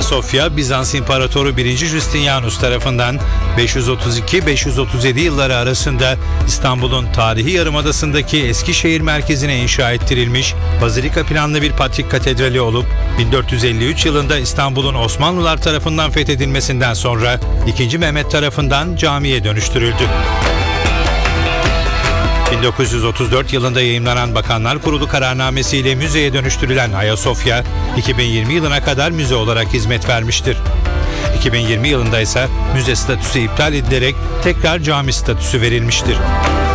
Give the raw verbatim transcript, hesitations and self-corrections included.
Ayasofya, Bizans İmparatoru birinci. Justinianus tarafından beş yüz otuz iki beş yüz otuz yedi yılları arasında İstanbul'un tarihi yarımadasındaki Eskişehir merkezine inşa ettirilmiş bazilika planlı bir patrik katedrali olup bin dört yüz elli üç yılında İstanbul'un Osmanlılar tarafından fethedilmesinden sonra ikinci. Mehmet tarafından camiye dönüştürüldü. bin dokuz yüz otuz dört yılında yayımlanan Bakanlar Kurulu kararnamesiyle müzeye dönüştürülen Ayasofya, iki bin yirmi yılına kadar müze olarak hizmet vermiştir. iki bin yirmi yılında ise müze statüsü iptal edilerek tekrar cami statüsü verilmiştir.